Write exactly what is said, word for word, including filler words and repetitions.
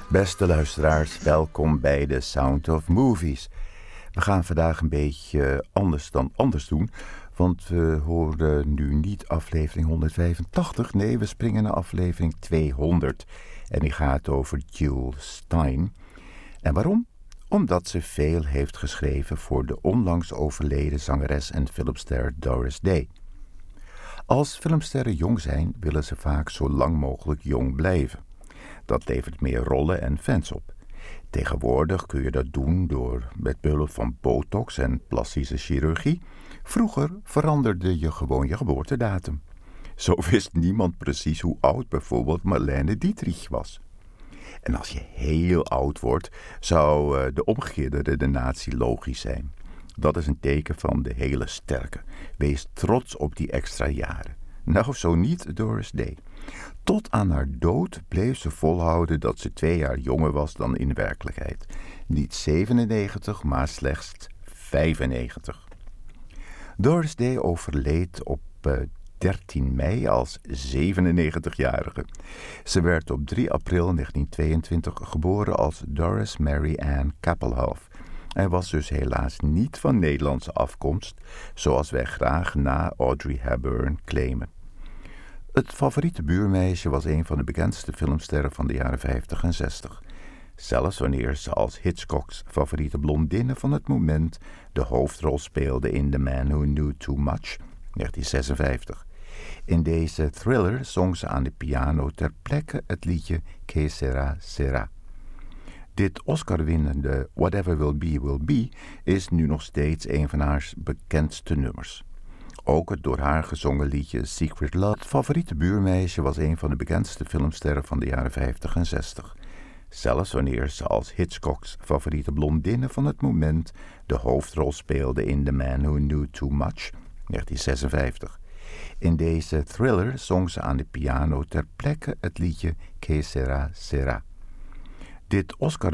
Beste luisteraars, welkom bij The Sound of Movies. We gaan vandaag een beetje anders dan anders doen, want we horen nu niet aflevering honderdvijfentachtig, nee, we springen naar aflevering tweehonderd. En die gaat over Jule Styne. En waarom? Omdat ze veel heeft geschreven voor de onlangs overleden zangeres en filmster Doris Day. Als filmsterren jong zijn, willen ze vaak zo lang mogelijk jong blijven. Dat levert meer rollen en fans op. Tegenwoordig kun je dat doen door met behulp van botox en plastische chirurgie. Vroeger veranderde je gewoon je geboortedatum. Zo wist niemand precies hoe oud bijvoorbeeld Marlene Dietrich was. En als je heel oud wordt, zou de omgekeerde redenatie logisch zijn. Dat is een teken van de hele sterke. Wees trots op die extra jaren. Nou, zo niet Doris Day. Tot aan haar dood bleef ze volhouden dat ze twee jaar jonger was dan in werkelijkheid. Niet zevenennegentig, maar slechts vijfennegentig. Doris Day overleed op uh, dertien mei als zevenennegentigjarige. Ze werd op drie april negentien tweeëntwintig geboren als Doris Mary Ann Kappelhoff. Hij was dus helaas niet van Nederlandse afkomst, zoals wij graag na Audrey Hepburn claimen. Het favoriete buurmeisje was een van de bekendste filmsterren van de jaren vijftig en zestig. Zelfs wanneer ze als Hitchcocks favoriete blondine van het moment de hoofdrol speelde in The Man Who Knew Too Much, negentien zesenvijftig. In deze thriller zong ze aan de piano ter plekke het liedje Que Sera Sera. Dit Oscar-winnende Whatever Will Be Will Be is nu nog steeds een van haar bekendste nummers. Ook het door haar gezongen liedje Secret Love. Het favoriete buurmeisje was een van de bekendste filmsterren van de jaren vijftig en zestig. Zelfs wanneer ze als Hitchcocks favoriete blondine van het moment de hoofdrol speelde in The Man Who Knew Too Much, negentien zesenvijftig. In deze thriller zong ze aan de piano ter plekke het liedje Que Sera Sera. Dit Oscar